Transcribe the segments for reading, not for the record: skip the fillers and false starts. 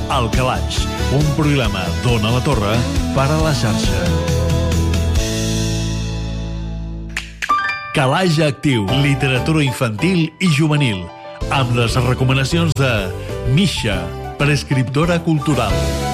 Al Calaix, un programa d'Ona la Torre per a la xarxa. Calaix Actiu, literatura infantil i juvenil, amb les recomanacions de Misha, prescriptora cultural.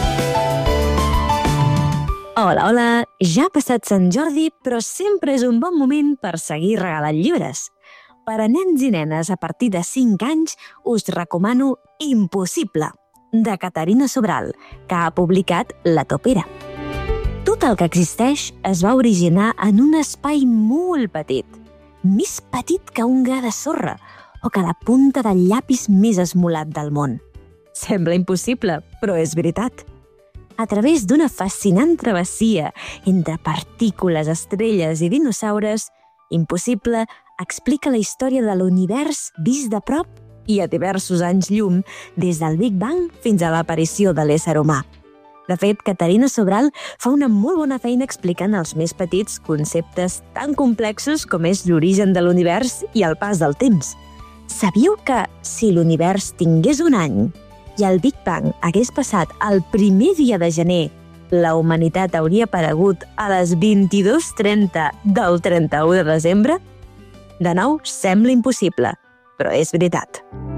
Hola, hola, ja ha passat Sant Jordi, però sempre és un bon moment per seguir regalant llibres. Per a nens i nenes a partir de 5 anys us recomano Impossible, de Caterina Sobral, que ha publicat La Topera. Tot el que existeix es va originar en un espai molt petit, més petit que un gra de sorra o que la punta del llapis més esmolat del món. Sembla impossible, però és veritat. A través d'una fascinant travessia entre partícules, estrelles i dinosaures, Impossible explica la història de l'univers vist de prop i a diversos anys llum, des del Big Bang fins a l'aparició de l'ésser humà. De fet, Caterina Sobral fa una molt bona feina explicant als més petits conceptes tan complexos com és l'origen de l'univers i el pas del temps. Sabíeu que si l'univers tingués un any i el Big Bang hagués passat el primer dia de gener, la humanitat hauria aparegut a les 22:30 del 31 de desembre? De nou, sembla impossible, però és veritat.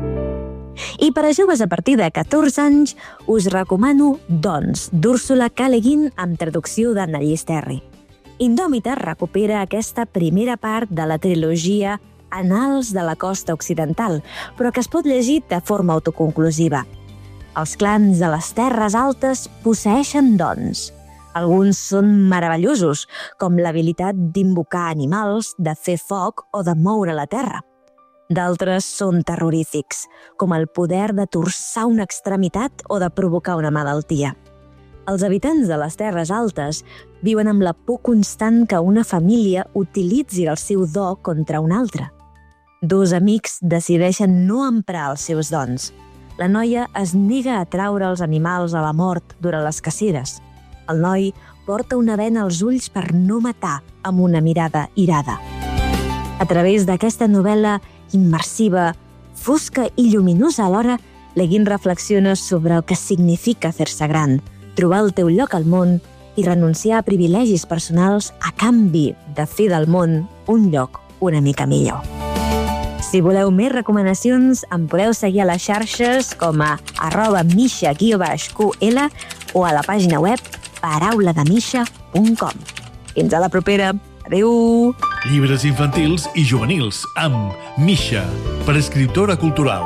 I per a joves a partir de 14 anys us recomano Doncs, d'Úrsula K. Le Guin amb traducció d'Annalise Terry. Indòmita recupera aquesta primera part de la trilogia Annals de la costa occidental, però que es pot llegir de forma autoconclusiva. Els clans de les terres altes posseeixen dons. Alguns són meravellosos, com l'habilitat d'invocar animals, de fer foc o de moure la terra. D'altres són terrorífics, com el poder de torçar una extremitat o de provocar una malaltia. Els habitants de les terres altes viuen amb la por constant que una família utilitzi el seu do contra un altre. Dos amics decideixen no emprar els seus dons. La noia es nega a traure els animals a la mort durant les caceres. El noi porta una bena als ulls per no matar amb una mirada irada. A través d'aquesta novel·la immersiva, fosca i lluminosa alhora, Le Guin reflexiona sobre el que significa fer-se gran, trobar el teu lloc al món i renunciar a privilegis personals a canvi de fer del món un lloc una mica millor. Si voleu més recomanacions, em podeu seguir a les xarxes com a @misha_ql o a la pàgina web parauladamisha.com. Fins a la propera. Adéu! Llibres infantils i juvenils amb Misha, prescriptora cultural.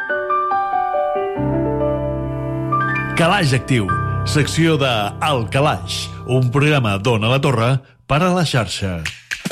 Calaix Actiu, secció de Al Calaix, un programa d'Ona la Torre per a la xarxa.